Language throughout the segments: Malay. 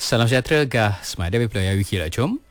Salam sejahtera, gah semada berpelaya wiki lah jom.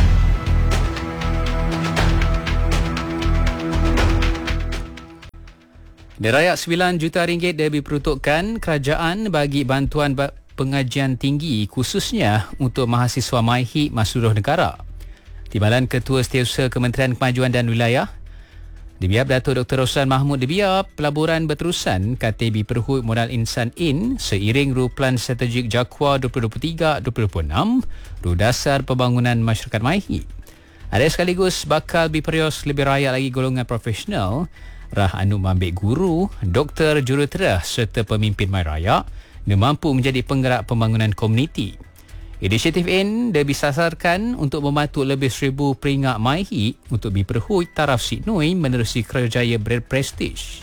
Derayak RM9 juta diperuntukkan kerajaan bagi bantuan pengajian tinggi khususnya untuk mahasiswa MyHib seluruh negara. Timbalan Ketua Setiausaha Kementerian Kemajuan dan Wilayah Dibiab Datuk Dr. Roslan Mahmud Dibiab, pelaburan berterusan KTB Perhut Modal Insan In seiring Plan Strategik Jakwa 2023-2026 dasar pembangunan masyarakat MyHib. Ada sekaligus bakal diperios lebih rakyat lagi golongan profesional rah anu mambik guru, doktor juruterah serta pemimpin MyRaya yang mampu menjadi penggerak pembangunan komuniti. Inisiatif ini disasarkan untuk membantu lebih 1,000 peringak MyHib untuk diperhui taraf Sidnoi menerusi kerjaya berprestij.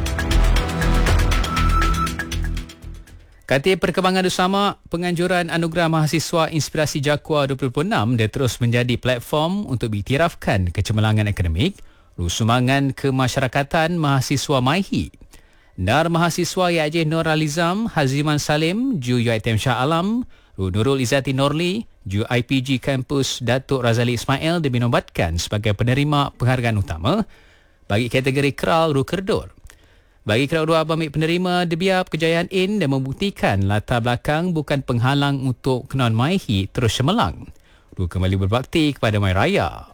Katil perkembangan bersama penganjuran Anugerah Mahasiswa Inspirasi Jakwa 2026 dia terus menjadi platform untuk diiktirafkan kecemerlangan akademik, sumbangan kemasyarakatan mahasiswa MyHib. Nar mahasiswa IAJ Nur Alizam Haziman Salim Ju UiTM Shah Alam Nurul Izzati Norli Ju IPG Kampus Datuk Razali Ismail dinobatkan sebagai penerima penghargaan utama bagi kategori Kral Rukerdur. Bagi kedua ambil penerima Dibiab kejayaan ini dan membuktikan latar belakang bukan penghalang untuk kenon MyHib terus cemerlang. Kembali berbakti kepada MyRaya.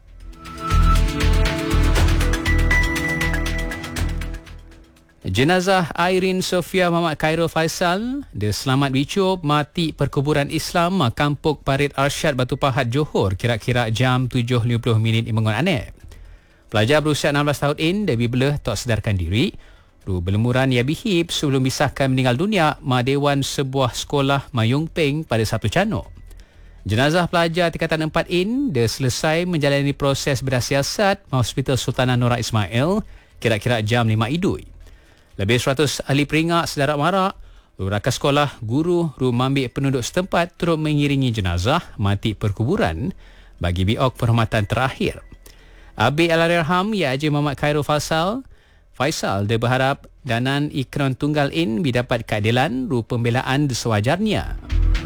Jenazah Airin Sofia Muhammad Khairul Faisal dia selamat dicop mati perkuburan Islam Kampung Parit Arsyad Batu Pahat Johor kira-kira jam 7.50 Imengon Aneh. Pelajar berusia 16 tahun ini dia belah tak sedarkan diri berlemuran ia bihib sebelum disahkan meninggal dunia Dewan sebuah sekolah Mayung Peng pada 1 Canok. Jenazah pelajar tingkatan 4 ini dia selesai menjalani proses bersiasat Hospital Sultanah Nora Ismail kira-kira jam 5 Idul. Lebih 100 ahli peringak sedarat marak, rakan sekolah, guru, mambik penduduk setempat turut mengiringi jenazah mati perkuburan bagi biok perhormatan terakhir. Abi Allahyarham Haji Muhammad Khairul Faisal dia berharap danan ikron tunggal in didapat keadilan pembelaan sewajarnya.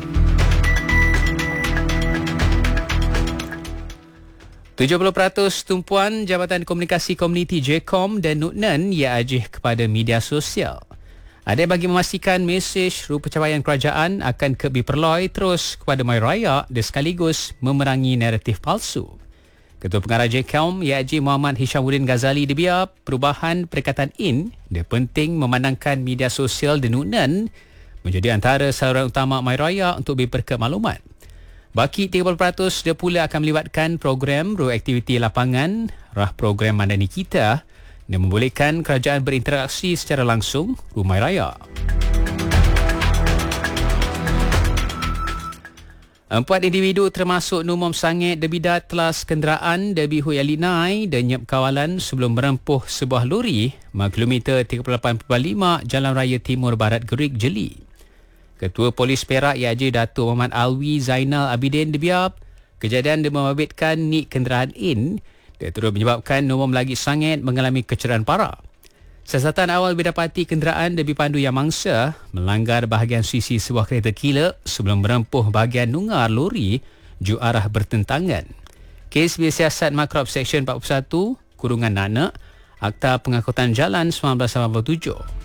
%70 tumpuan Jabatan Komunikasi Komuniti JKOM dan NUTNEN ia ajih kepada media sosial. Ada bagi memastikan mesej pencapaian kerajaan akan diperloi terus kepada MyRaya dan sekaligus memerangi naratif palsu. Ketua Pengarah JKOM Haji Muhammad Hishamuddin Ghazali dibiar perubahan perkataan in dia penting memandangkan media sosial dan NUTNEN menjadi antara saluran utama MyRaya untuk berperkap maklumat. Baki 30% dia pula akan melibatkan program aktiviti lapangan, program Madani Kita dan membolehkan kerajaan berinteraksi secara langsung MyRaya. 4 individu termasuk Numom Sangit Debidat telas kenderaan Debi Hui Alinai dan nyep kawalan sebelum merempuh sebuah lori kilometer 38.5 Jalan Raya Timur Barat Gerik Jeli. Ketua Polis Perak IAJ Datuk Muhammad Alwi Zainal Abidin dibiar kejadian dia membabitkan nik kenderaan in dia terus menyebabkan Numom lagi Sangit mengalami kecederaan parah. Siasatan awal didapati kenderaan Debi Pandu yang mangsa melanggar bahagian sisi sebuah kereta killer sebelum merempuh bahagian nungar lori ju arah bertentangan. Kes bersiasat Makrab Seksyen 41 Kurungan Nanak Akta Pengangkutan Jalan 1987.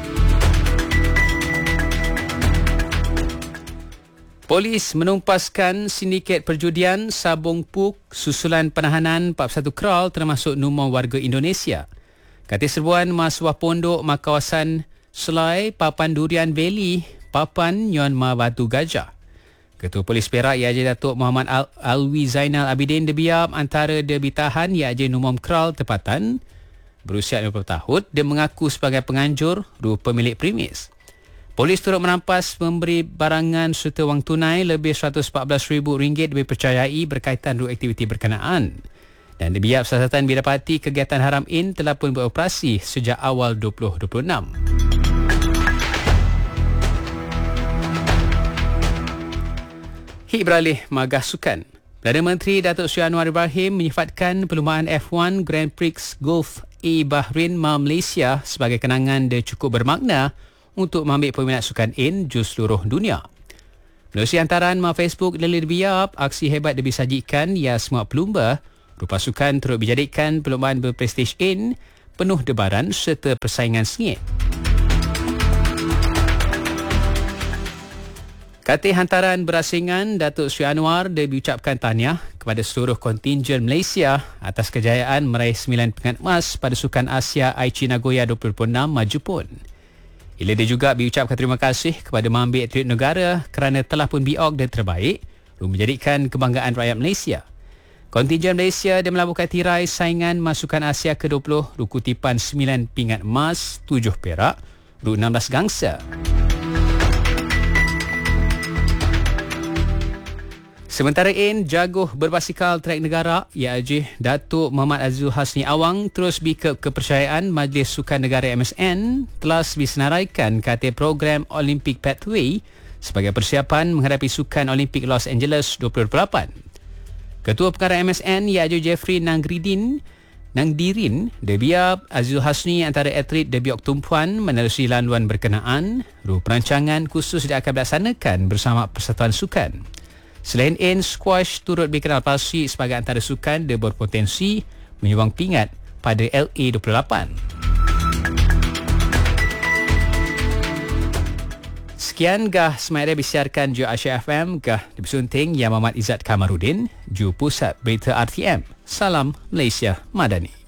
Polis menumpaskan sindiket perjudian Sabung Puk susulan penahanan 41 kral termasuk Numom warga Indonesia. Katil serbuan mahasiswa pondok kawasan Selai, Papan Durian Valley, Papan Nyon Ma Batu Gajah. Ketua Polis Perak IAJ Datuk Muhammad Alwi Zainal Abidin dibiar antara dia ditahan IAJ Numom kral tempatan berusia 50 tahun dia mengaku sebagai penganjur pemilik premis. Polis turut merampas memberi barangan serta wang tunai lebih RM114,000 dipercayai berkaitan dengan aktiviti berkenaan. Dan dibiar siasatan didapati kegiatan haram in telah pun beroperasi sejak awal 2026. Beralih magah sukan. Perdana Menteri Datuk Seri Anwar Ibrahim menyifatkan perlumbaan F1 Grand Prix Gulf A Bahrain Malaysia sebagai kenangan dia cukup bermakna untuk mengambil peminat sukan in di seluruh dunia. Menerusi hantaran Facebook Lili Biap, aksi hebat disajikan ia semua pelumba. Rupa sukan turut dijadikan perlombaan berprestij in, penuh debaran serta persaingan sengit. Katil hantaran berasingan Datuk Sri Anwar diucapkan tahniah kepada seluruh kontingen Malaysia atas kejayaan meraih 9 pingat emas pada Sukan Asia Aichi Nagoya 2026 maju pun. Ia juga diucapkan terima kasih kepada mambik atlet negara kerana telah pun biok dan terbaik untuk menjadikan kebanggaan rakyat Malaysia. Kontingen Malaysia dia melabuhkan tirai saingan Masukan Asia ke-20 kutipan 9 pingat emas, 7 perak, 16 gangsa. Sementara in, jaguh berbasikal trek negara iaitu Datuk Muhammad Azul Hasni Awang terus bika kepercayaan Majlis Sukan Negara MSN telah disenaraikan katil program Olympic Pathway sebagai persiapan menghadapi Sukan Olimpik Los Angeles 2028. Ketua Pengarah MSN iaitu Jeffrey Nangdirin Debiab Azul Hasni antara atlet Debiok tumpuan menerusi laluan berkenaan. Perancangan khusus dia akan dilaksanakan bersama Persatuan Sukan. Selain in, squash turut dikenal pasti sebagai antara sukan yang berpotensi menyumbang pingat pada LA28. Sekian gah semaida disiarkan Ju Asia FM gah disunting Yang Muhammad Izzat Kamarudin, Ju Pusat Berita RTM. Salam Malaysia Madani.